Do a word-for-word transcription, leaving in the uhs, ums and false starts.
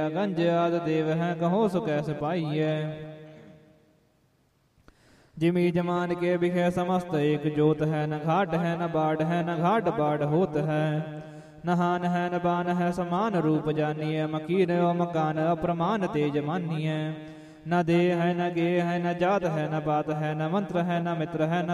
गंज आदि देव हैं कहो सो कैसे पाइए। जिमी जमान के बिखे समस्त एक जोत है, न घाट है न बाढ़ है, न घाट बाढ़ होत है। न हान है न बान है समान रूप जानिए, मकीन व मकान अप्रमाण तेज मानिए। न देह है न गे है न जात है न बात है, न मंत्र है न मित्र है न